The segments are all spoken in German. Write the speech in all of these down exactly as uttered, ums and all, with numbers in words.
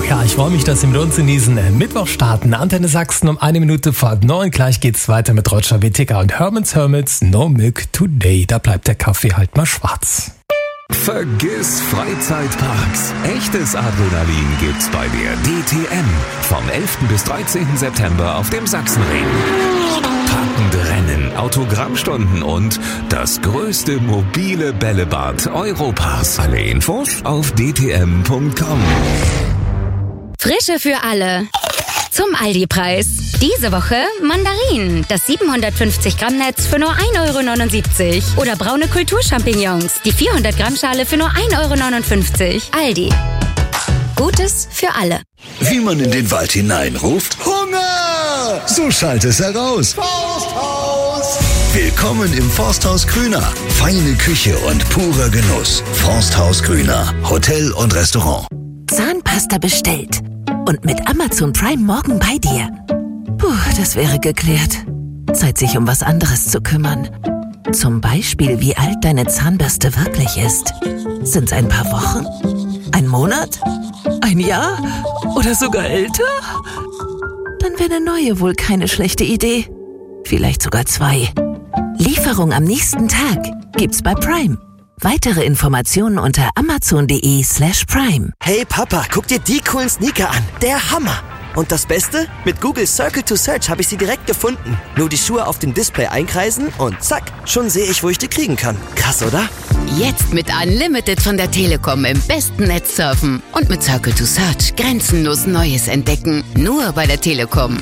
Ja, ich freue mich, dass Sie mit uns in diesen Mittwoch starten. Antenne Sachsen um eine Minute vor halb neun. Gleich geht's weiter mit Roger Whittaker und Herman's Hermits. No Milk Today. Da bleibt der Kaffee halt mal schwarz. Vergiss Freizeitparks. Echtes Adrenalin gibt's bei der D T M. Vom elften bis dreizehnten September auf dem Sachsenring. Packende Rennen, Autogrammstunden und das größte mobile Bällebad Europas. Alle Infos auf d t m punkt com. Frische für alle. Zum Aldi-Preis. Diese Woche Mandarinen, das siebenhundertfünfzig Gramm Netz für nur ein Euro neunundsiebzig. Oder braune Kulturchampignons, die vierhundert Gramm Schale für nur ein Euro neunundfünfzig. Aldi. Gutes für alle. Wie man in den Wald hineinruft: Hunger! So schallt es heraus. Forsthaus! Willkommen im Forsthaus Grüner. Feine Küche und purer Genuss. Forsthaus Grüner. Hotel und Restaurant. Zahnpasta bestellt. Und mit Amazon Prime morgen bei dir. Puh, das wäre geklärt. Zeit, sich um was anderes zu kümmern. Zum Beispiel, wie alt deine Zahnbürste wirklich ist. Sind's ein paar Wochen? Ein Monat? Ein Jahr? Oder sogar älter? Dann wäre eine neue wohl keine schlechte Idee. Vielleicht sogar zwei. Lieferung am nächsten Tag gibt's bei Prime. Weitere Informationen unter amazon.de slash prime. Hey Papa, guck dir die coolen Sneaker an. Der Hammer. Und das Beste? Mit Google Circle to Search habe ich sie direkt gefunden. Nur die Schuhe auf dem Display einkreisen und zack, schon sehe ich, wo ich die kriegen kann. Krass, oder? Jetzt mit Unlimited von der Telekom im besten Netz surfen. Und mit Circle to Search grenzenlos Neues entdecken. Nur bei der Telekom.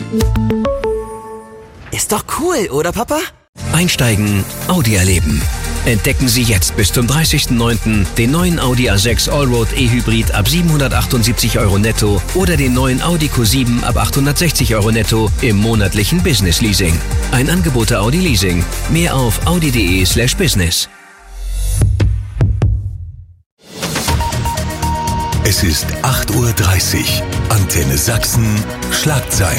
Ist doch cool, oder Papa? Einsteigen, Audi erleben. Entdecken Sie jetzt bis zum dreißigsten neunten den neuen Audi A sechs Allroad E-Hybrid ab siebenhundertachtundsiebzig Euro netto oder den neuen Audi Q sieben ab achthundertsechzig Euro netto im monatlichen Business Leasing. Ein Angebot der Audi Leasing. Mehr auf audi.de slash business. Es ist acht Uhr dreißig. Antenne Sachsen. Schlagzeilen.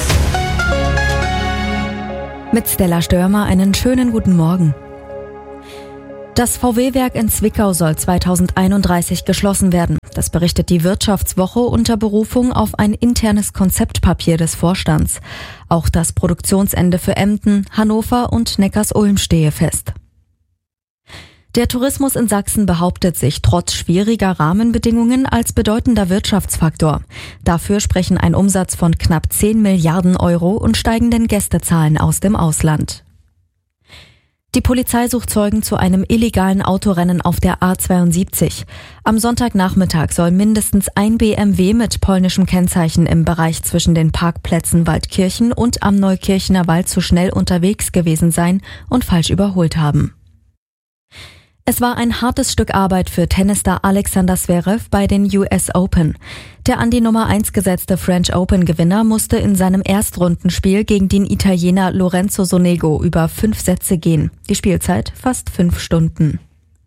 Mit Stella Störmer einen schönen guten Morgen. Das V W-Werk in Zwickau soll zweitausendeinunddreißig geschlossen werden. Das berichtet die Wirtschaftswoche unter Berufung auf ein internes Konzeptpapier des Vorstands. Auch das Produktionsende für Emden, Hannover und Neckarsulm stehe fest. Der Tourismus in Sachsen behauptet sich trotz schwieriger Rahmenbedingungen als bedeutender Wirtschaftsfaktor. Dafür sprechen ein Umsatz von knapp zehn Milliarden Euro und steigenden Gästezahlen aus dem Ausland. Die Polizei sucht Zeugen zu einem illegalen Autorennen auf der A zweiundsiebzig. Am Sonntagnachmittag soll mindestens ein B M W mit polnischem Kennzeichen im Bereich zwischen den Parkplätzen Waldkirchen und am Neukirchener Wald zu schnell unterwegs gewesen sein und falsch überholt haben. Es war ein hartes Stück Arbeit für Tennisstar Alexander Zverev bei den U S Open. Der an die Nummer eins gesetzte French Open-Gewinner musste in seinem Erstrundenspiel gegen den Italiener Lorenzo Sonego über fünf Sätze gehen. Die Spielzeit fast fünf Stunden.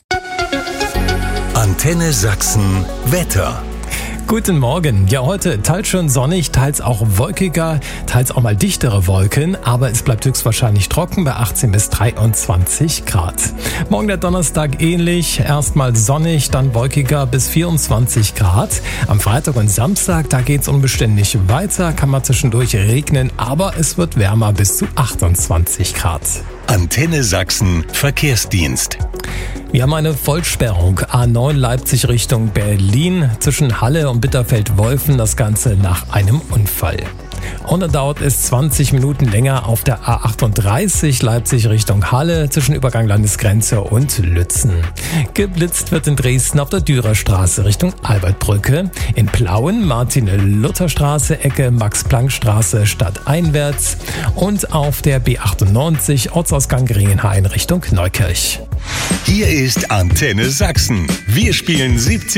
Antenne Sachsen Wetter. Guten Morgen. Ja, heute teils schön sonnig, teils auch wolkiger, teils auch mal dichtere Wolken, aber es bleibt höchstwahrscheinlich trocken bei achtzehn bis dreiundzwanzig Grad. Morgen der Donnerstag ähnlich, erstmal sonnig, dann wolkiger bis vierundzwanzig Grad. Am Freitag und Samstag, da geht's unbeständig weiter, kann mal zwischendurch regnen, aber es wird wärmer bis zu achtundzwanzig Grad. Antenne Sachsen Verkehrsdienst. Wir haben eine Vollsperrung. A neun Leipzig Richtung Berlin zwischen Halle und Bitterfeld-Wolfen. Das Ganze nach einem Unfall. Und dann dauert es zwanzig Minuten länger auf der A achtunddreißig Leipzig Richtung Halle zwischen Übergang Landesgrenze und Lützen. Geblitzt wird in Dresden auf der Dürerstraße Richtung Albertbrücke. In Plauen Martin-Luther-Straße, Ecke Max-Planck-Straße stadteinwärts. Und auf der B achtundneunzig Ortsausgang Gringenhain Richtung Neukirch. Hier ist Antenne Sachsen. Wir spielen siebzehn